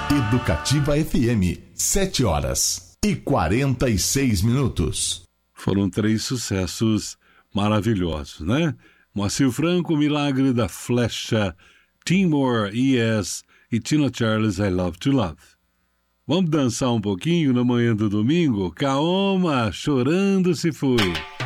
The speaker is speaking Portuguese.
Educativa FM, 7h46. Foram 3 sucessos maravilhosos, né? Moacir Franco, Milagre da Flecha, Timor, Yes e Tina Charles, I Love to Love. Vamos dançar um pouquinho na manhã do domingo? Kaoma, Chorando Se Foi.